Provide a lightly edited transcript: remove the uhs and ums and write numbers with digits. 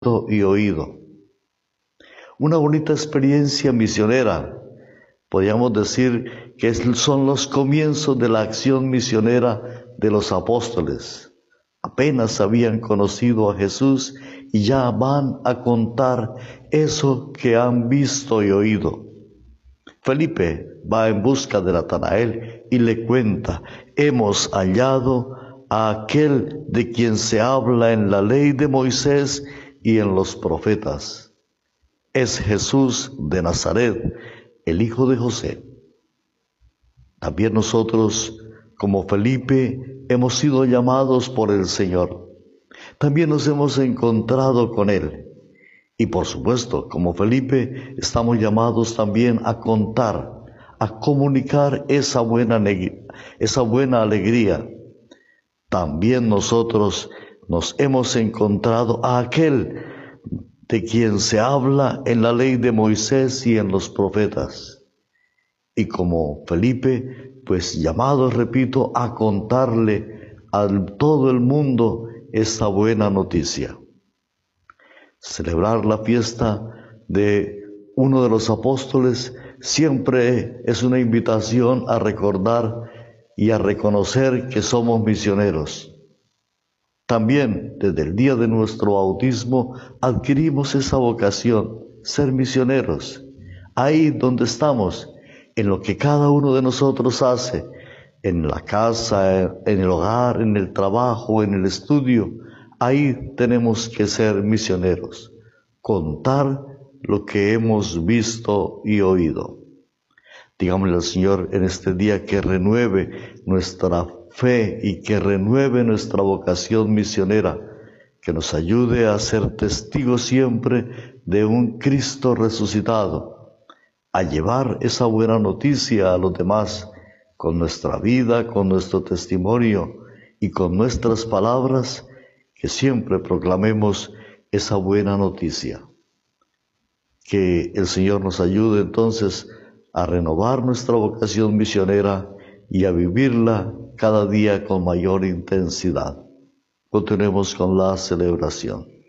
y oído. Una bonita experiencia misionera. Podríamos decir que son los comienzos de la acción misionera de los apóstoles. Apenas habían conocido a Jesús y ya van a contar eso que han visto y oído. Felipe va en busca de Natanael y le cuenta: hemos hallado a aquel de quien se habla en la ley de Moisés y en los profetas. Es Jesús de Nazaret, el hijo de José. También nosotros, como Felipe, hemos sido llamados por el Señor. También nos hemos encontrado con Él. Y por supuesto, como Felipe, estamos llamados también a contar, a comunicar esa buena alegría. También nosotros nos hemos encontrado a aquel de quien se habla en la ley de Moisés y en los profetas. Y como Felipe, pues llamados, repito, a contarle a todo el mundo esta buena noticia. Celebrar la fiesta de uno de los apóstoles siempre es una invitación a recordar y a reconocer que somos misioneros. También desde el día de nuestro bautismo adquirimos esa vocación, ser misioneros. Ahí donde estamos, en lo que cada uno de nosotros hace, en la casa, en el hogar, en el trabajo, en el estudio, ahí tenemos que ser misioneros, contar lo que hemos visto y oído. Digámosle al Señor en este día que renueve nuestra fe y que renueve nuestra vocación misionera, que nos ayude a ser testigos siempre de un Cristo resucitado, a llevar esa buena noticia a los demás con nuestra vida, con nuestro testimonio y con nuestras palabras, que siempre proclamemos esa buena noticia. Que el Señor nos ayude entonces a renovar nuestra vocación misionera y a vivirla cada día con mayor intensidad. Continuemos con la celebración.